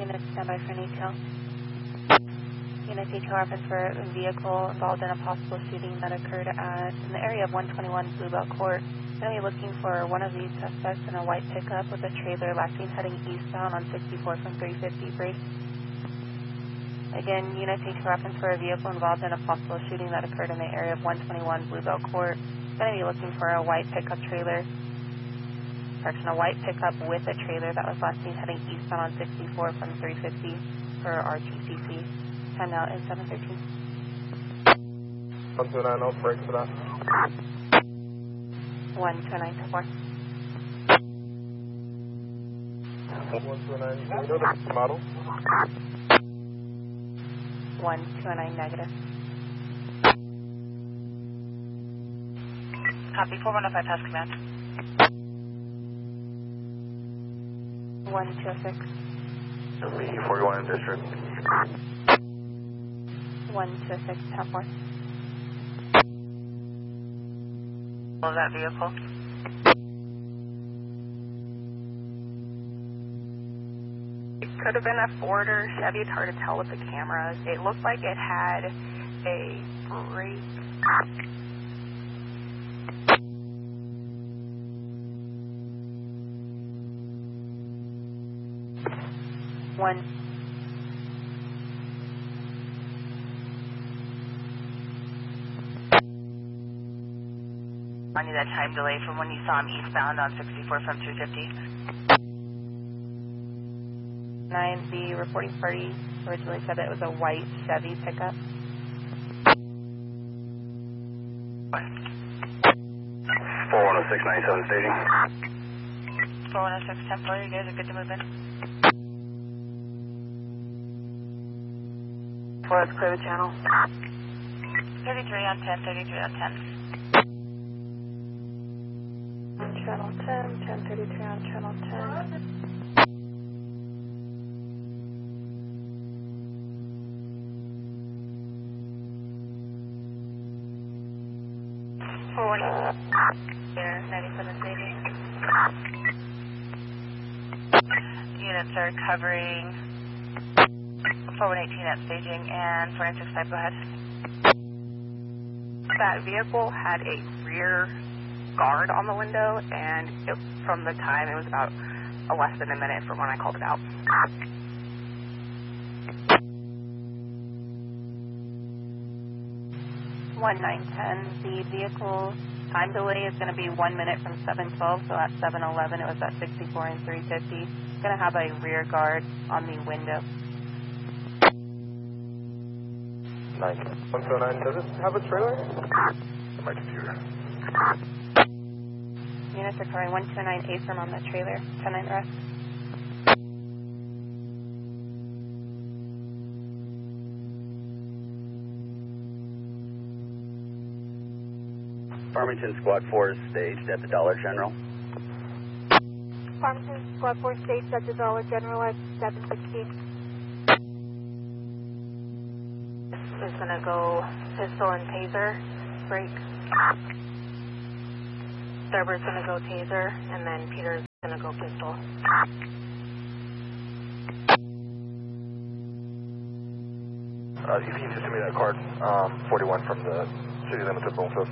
Unit standby for an detail. Unit detail reference for a vehicle involved in a possible shooting that occurred in the area of 121 Bluebell Court. Going to be looking for one of these suspects in a white pickup with a trailer last seen heading eastbound on 64 from 350 Brace. Again, unit detail reference for a vehicle involved in a possible shooting that occurred in the area of 121 Bluebell Court. Going to be looking for a white pickup trailer. A white pickup with a trailer that was last seen heading eastbound on 64 from 350 for RTCC. Time now is 7:13. 1290, break for that. 12924. 129, model. 129 negative. Copy, 4105, pass command. 1206. 41 in district. 126, 10-4. Of that vehicle. It could have been a Ford or Chevy. It's hard to tell with the cameras. It looked like it had a brake. One. I need that time delay from when you saw him eastbound on 64 from 250. 9, the reporting party originally said that it was a white Chevy pickup. 4106, 97 staging. 4106, 10-4, you guys are good to move in. Let's clear the channel. 33 on 10, 33 on 10. On channel 10, 1033 on channel 10. Here, 97 staging. Units are covering 4118 at staging and 465, go ahead. That vehicle had a rear guard on the window, and from the time, it was about less than a minute from when I called it out. 1910, the vehicle time delay is going to be 1 minute from 712, so at 711 it was at 64 and 350. It's going to have a rear guard on the window. 109, does it have a trailer? My computer. Units are covering 129 Affirm on the trailer, 10-9 rest. Farmington Squad 4 is staged at the Dollar General. Farmington Squad 4 staged at the Dollar General at 7:16. Is going to go pistol and taser, break. Thurber's going to go taser, and then Peter's going to go pistol. You can just send me that card, 41 from the city limits of Bloomfield.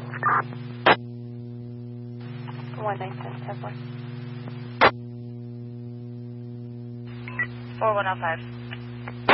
1910, 10-4. 4105.